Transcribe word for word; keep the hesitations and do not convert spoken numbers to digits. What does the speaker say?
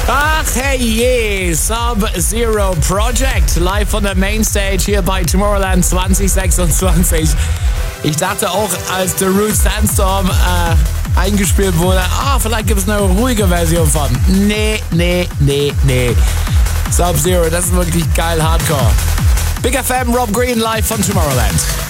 Ach hey je, Sub-Zero Project, live von der Mainstage hier bei Tomorrowland zwanzig sechsundzwanzig. Ich dachte auch, als The Root Sandstorm äh, eingespielt wurde, ah, vielleicht gibt es eine ruhige Version von. Nee, nee, nee, nee. Sub-Zero, das ist wirklich geil Hardcore. Big F M, Rob Green, live von Tomorrowland.